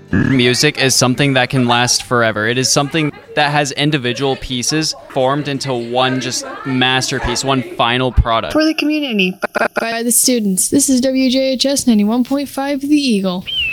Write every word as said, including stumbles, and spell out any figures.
Music is something that can last forever. It is something that has individual pieces formed into one just masterpiece, one final product. For the community. By the students. This is W J H S ninety-one point five The Eagle.